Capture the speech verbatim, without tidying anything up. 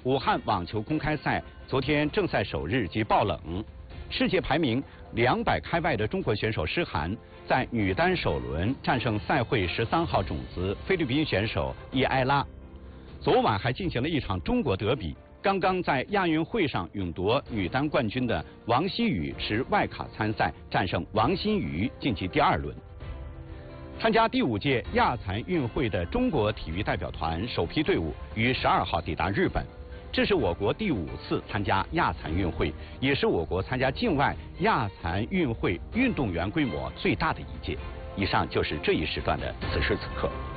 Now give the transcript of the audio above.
武汉网球公开赛昨天正赛首日即爆冷，世界排名两百开外的中国选手诗涵在女单首轮战胜赛会十三号种子菲律宾选手伊埃拉。昨晚还进行了一场中国德比，刚刚在亚运会上勇夺女单冠军的王希雨持外卡参赛，战胜王欣瑜晋级第二轮。参加第五届亚残运会的中国体育代表团首批队伍于十二号抵达日本。这是我国第五次参加亚残运会，也是我国参加境外亚残运会运动员规模最大的一届。以上就是这一时段的此时此刻。